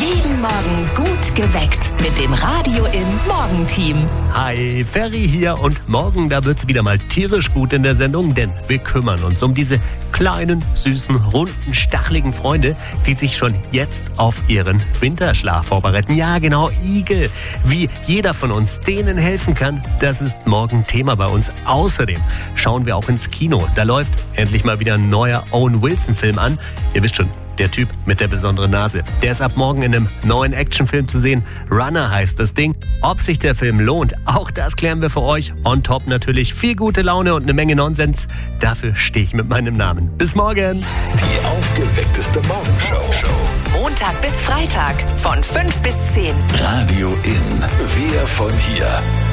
Jeden Morgen gut geweckt mit dem Radio im Morgenteam. Hi, Ferry hier und morgen, da wird's wieder mal tierisch gut in der Sendung, denn wir kümmern uns um diese kleinen, süßen, runden, stacheligen Freunde, die sich schon jetzt auf ihren Winterschlaf vorbereiten. Ja, genau, Igel. Wie jeder von uns denen helfen kann, das ist morgen Thema bei uns. Außerdem schauen wir auch ins Kino. Da läuft endlich mal wieder ein neuer Owen Wilson-Film an. Ihr wisst schon, der Typ mit der besonderen Nase. Der ist ab morgen in einem neuen Actionfilm zu sehen. Runner heißt das Ding. Ob sich der Film lohnt, auch das klären wir für euch. On top natürlich viel gute Laune und eine Menge Nonsens. Dafür stehe ich mit meinem Namen. Bis morgen. Die aufgeweckteste Morgenshow. Montag bis Freitag von 5 bis 10. Radio in. Wir von hier.